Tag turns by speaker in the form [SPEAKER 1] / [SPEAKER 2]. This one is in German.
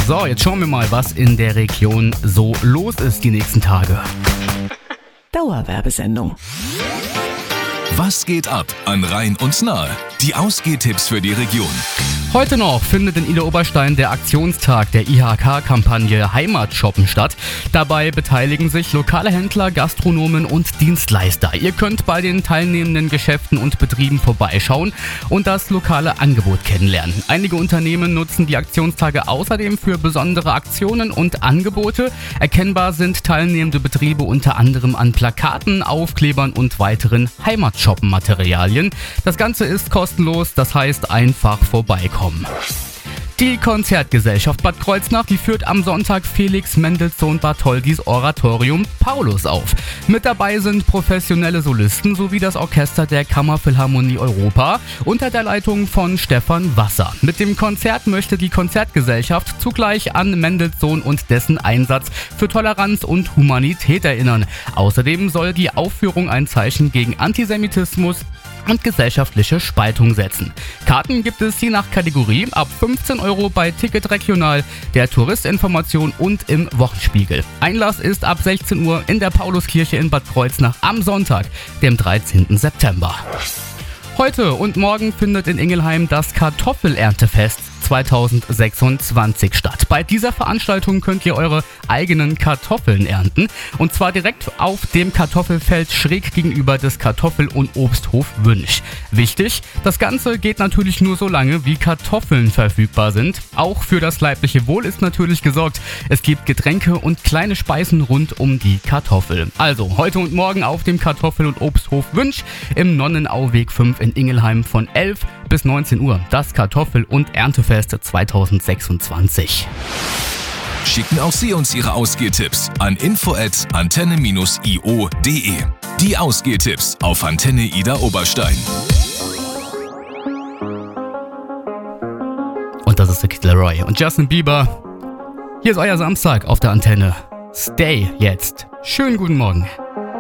[SPEAKER 1] So, jetzt schauen wir mal, was in der Region so los ist die nächsten Tage.
[SPEAKER 2] Dauerwerbesendung.
[SPEAKER 3] Was geht ab an Rhein und Nahe? Die Ausgehtipps für die Region.
[SPEAKER 1] Heute noch findet in Idar-Oberstein der Aktionstag der IHK-Kampagne Heimatshoppen statt. Dabei beteiligen sich lokale Händler, Gastronomen und Dienstleister. Ihr könnt bei den teilnehmenden Geschäften und Betrieben vorbeischauen und das lokale Angebot kennenlernen. Einige Unternehmen nutzen die Aktionstage außerdem für besondere Aktionen und Angebote. Erkennbar sind teilnehmende Betriebe unter anderem an Plakaten, Aufklebern und weiteren Heimatshoppen-Materialien. Das Ganze ist kostenlos, das heißt einfach vorbeikommen. Die Konzertgesellschaft Bad Kreuznach, die führt am Sonntag Felix Mendelssohn Bartholdys Oratorium Paulus auf. Mit dabei sind professionelle Solisten sowie das Orchester der Kammerphilharmonie Europa unter der Leitung von Stefan Wasser. Mit dem Konzert möchte die Konzertgesellschaft zugleich an Mendelssohn und dessen Einsatz für Toleranz und Humanität erinnern. Außerdem soll die Aufführung ein Zeichen gegen Antisemitismus und gesellschaftliche Spaltung setzen. Karten gibt es je nach Kategorie ab 15 € bei Ticket Regional, der Touristinformation und im Wochenspiegel. Einlass ist ab 16 Uhr in der Pauluskirche in Bad Kreuznach am Sonntag, dem 13. September. Heute und morgen findet in Ingelheim das Kartoffelerntefest 2026 statt. Bei dieser Veranstaltung könnt ihr eure eigenen Kartoffeln ernten und zwar direkt auf dem Kartoffelfeld schräg gegenüber des Kartoffel- und Obsthof Wünsch. Wichtig, das Ganze geht natürlich nur so lange, wie Kartoffeln verfügbar sind. Auch für das leibliche Wohl ist natürlich gesorgt. Es gibt Getränke und kleine Speisen rund um die Kartoffel. Also heute und morgen auf dem Kartoffel- und Obsthof Wünsch im Nonnenauweg 5 in Ingelheim von 11 bis 19 Uhr. Das Kartoffel- und Erntefest 2026.
[SPEAKER 3] Schicken auch Sie uns Ihre Ausgehtipps an info@antenne-io.de. Die Ausgehtipps auf Antenne Idar-Oberstein.
[SPEAKER 1] Und das ist der Kid Laroi und Justin Bieber. Hier ist euer Samstag auf der Antenne. Stay jetzt. Schönen guten Morgen.